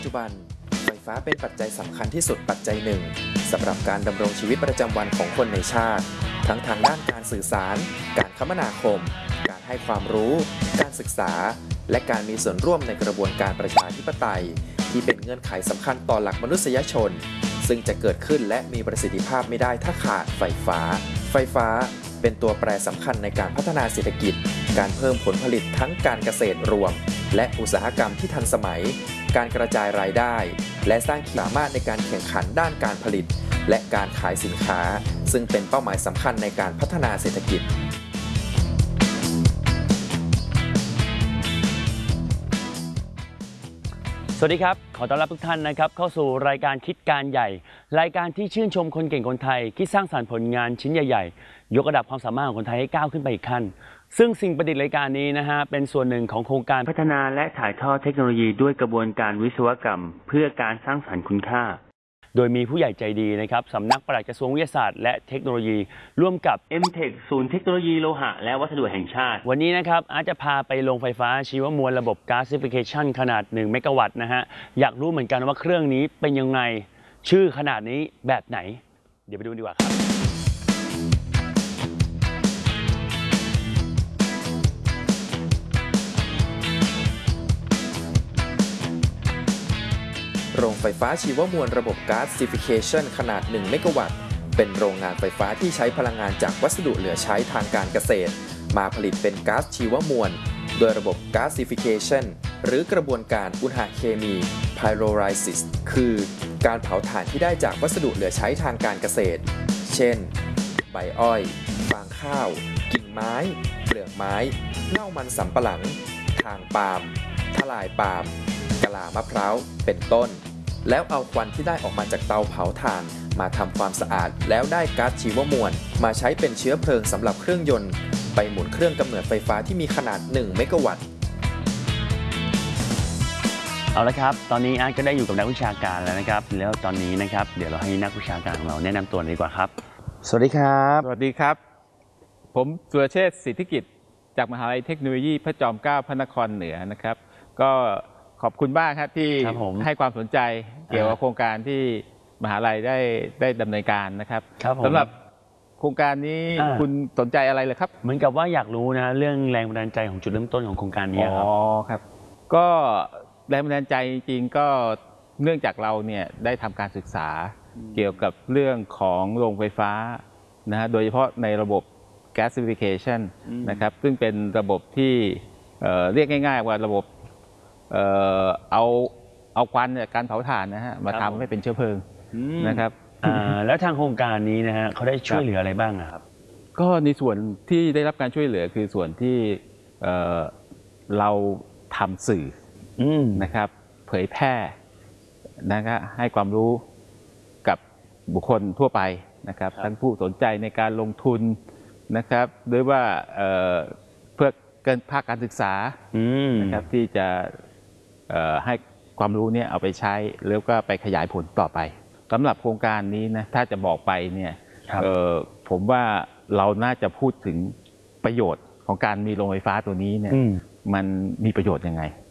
จุบันไฟฟ้าเป็นปัจจัยสำคัญที่สุดปัจจัยหนึ่งสำหรับการดำรงชีวิตประจำวันของคนในชาติทั้งทางด้านการสื่อสารการคมนาคมการให้ความรู้การศึกษาและการมีส่วนร่วมในกระบวนการประชาธิปไตยที่เป็นเงื่อนไขสำคัญต่อหลักมนุษยชนซึ่งจะเกิดขึ้นและมีประสิทธิภาพไม่ได้ถ้าขาดไฟฟ้าเป็นตัวแปรสำคัญในการพัฒนาเศรษฐกิจการเพิ่มผลผลิตทั้งการเกษตรรวมและอุตสาหกรรมที่ทันสมัยการกระจายรายได้และสร้างขีดสามารถในการแข่งขันด้านการผลิตและการขายสินค้าซึ่งเป็นเป้าหมายสำคัญในการพัฒนาเศรษฐกิจสวัสดีครับขอต้อนรับทุกท่านนะครับเข้าสู่รายการคิดการใหญ่รายการที่ชื่นชมคนเก่งคนไทยคิดสร้างสรรค์ผลงานชิ้นใหญ่ๆยกระดับความสามารถของคนไทยให้ก้าวขึ้นไปอีกขั้นซึ่งสิ่งประดิษฐ์รายการนี้นะฮะเป็นส่วนหนึ่งของโครงการพัฒนาและถ่ายทอดเทคโนโลยีด้วยกระบวนการวิศวกรรมเพื่อการสร้างสรรค์คุณค่าโดยมีผู้ใหญ่ใจดีนะครับสำนักปลัดกระทรวงวิทยาศาสตร์และเทคโนโลยีร่วมกับ M-Tech ศูนย์เทคโนโลยีโลหะและวัสดุแห่งชาติวันนี้นะครับอาจจะพาไปโรงไฟฟ้าชีวมวลระบบ Gasification ขนาด1เมกะวัตต์นะฮะอยากรู้เหมือนกันว่าเครื่องนี้เป็นยังไงชื่อขนาดนี้แบบไหนเดี๋ยวไปดูดีกว่าครับโรงไฟฟ้าชีวมวลระบบ Gasification ขนาด1เมกะวัตต์เป็นโรงงานไฟฟ้าที่ใช้พลังงานจากวัสดุเหลือใช้ทางการเกษตรมาผลิตเป็นก๊าซชีวมวลโดยระบบ Gasification หรือกระบวนการอุณหเคมี Pyrolysis คือการเผาถ่านที่ได้จากวัสดุเหลือใช้ทางการเกษตรเช่นใบอ้อยฟางข้าวกิ่งไม้เปลือกไม้เง่ามันสำปะหลังทางปาล์มทลายปาล์มกะลามะพร้าวเป็นต้นแล้วเอาควันที่ได้ออกมาจากเตาเผาถ่านมาทำความสะอาดแล้วได้ก๊าซชีวมวลมาใช้เป็นเชื้อเพลิงสำหรับเครื่องยนต์ไปหมุนเครื่องกำเนิดไฟฟ้าที่มีขนาด1เมกะวัตต์เอาละครับตอนนี้อาร์ตก็ได้อยู่กับนักวิชาการแล้วนะครับแล้วตอนนี้นะครับเดี๋ยวเราให้นักวิชาการของเราแนะนำตัวดีกว่าครับสวัสดีครับสวัสดีครับผมสุรเชษฐ์สิทธิกิจจากมหาวิทยาลัยเทคโนโลยีพระจอมเกล้าพระนครเหนือนะครับก็ขอบคุณมากครับที่ให้ความสนใจเกี่ยวกับโครงการที่มหาลัยได้ดำเนินการนะครับสำหรับโครงการนี้คุณสนใจอะไรเลยครับเหมือนกับว่าอยากรู้นะเรื่องแรงบันดาลใจของจุดเริ่มต้นของโครงการนี้ครับครับก็แรงบันดาลใจจริงๆก็เนื่องจากเราเนี่ยได้ทำการศึกษาเกี่ยวกับเรื่องของโรงไฟฟ้านะฮะโดยเฉพาะในระบบ Gasification นะครับซึ่งเป็นระบบที่เรียกง่ายๆว่าระบบเอาควันจากการเผาถ่านนะฮะมาทำให้เป็นเชื้อเพลิงนะครับแล้วทางโครงการนี้นะฮะเขาได้ช่วยเหลืออะไรบ้างครับก็ในส่วนที่ได้รับการช่วยเหลือคือส่วนที่เราทำสื่อนะครับเผยแพร่นะครับให้ความรู้กับบุคคลทั่วไปนะครับทั้งผู้สนใจในการลงทุนนะครับหรือว่าเพื่อเกินภาคการศึกษานะครับที่จะให้ความรู้เนี่ยเอาไปใช้แล้วก็ไปขยายผลต่อไปสำหรับโครงการนี้นะถ้าจะบอกไปเนี่ยผมว่าเราน่าจะพูดถึงประโยชน์ของการมีโรงไฟฟ้าตัวนี้เนี่ยมันมีประโยชน์ยังไง